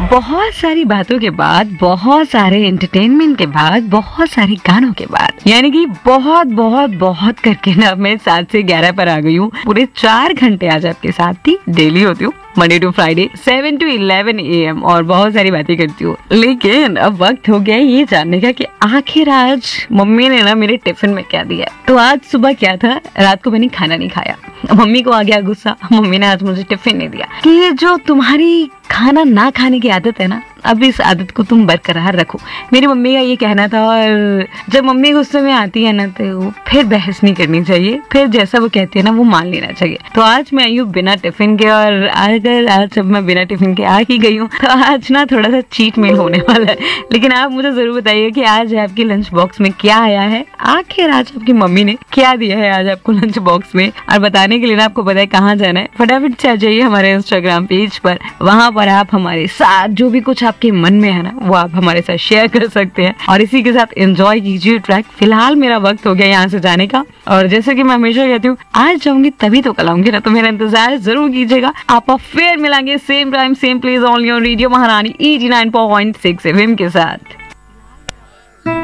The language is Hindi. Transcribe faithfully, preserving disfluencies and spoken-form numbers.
बहुत सारी बातों के बाद, बहुत सारे एंटरटेनमेंट के बाद, बहुत सारे गानों के बाद, यानी कि बहुत बहुत बहुत करके ना मैं सात से ग्यारह पर आ गई हूँ। पूरे चार घंटे आज आपके साथ थी, डेली होती हूँ Monday to Friday seven to eleven A M और बहुत सारी बातें करती हूँ। लेकिन अब वक्त हो गया ये जानने का कि आखिर आज मम्मी ने ना मेरे टिफिन में क्या दिया। तो आज सुबह क्या था, रात को मैंने खाना नहीं खाया, मम्मी को आ गया गुस्सा, मम्मी ने आज मुझे टिफिन नहीं दिया कि ये जो तुम्हारी खाना ना खाने की आदत है ना, अब इस आदत को तुम बरकरार रखो। मेरी मम्मी का ये कहना था। और जब मम्मी गुस्से में आती है ना तो फिर बहस नहीं करनी चाहिए, फिर जैसा वो कहती है ना वो मान लेना चाहिए। तो आज मैं आई हूँ बिना टिफिन के, और अगर आज जब मैं बिना टिफिन के आ ही गई हूँ तो आज ना थोड़ा सा चीट मील होने वाला है। लेकिन आप मुझे जरूर बताइए कि आज आपके लंच बॉक्स में क्या आया है, आखिर आज आपकी मम्मी ने क्या दिया है आज आपको लंच बॉक्स में। और बताने के लिए ना आपको पता है कहाँ जाना है, फटाफट से आ जाइए हमारे इंस्टाग्राम पेज पर। वहां पर आप हमारे साथ जो भी कुछ आपके मन में है ना वो आप हमारे साथ शेयर कर सकते हैं, और इसी के साथ एंजॉय कीजिए ट्रैक। फिलहाल मेरा वक्त हो गया यहाँ से जाने का, और जैसे कि मैं हमेशा कहती हूँ आज जाऊंगी तभी तो कल आऊंगी ना, तो मेरा इंतजार जरूर कीजिएगा। आप फिर मिलेंगे same time same place on your radio महारानी eighty nine point six F M के साथ।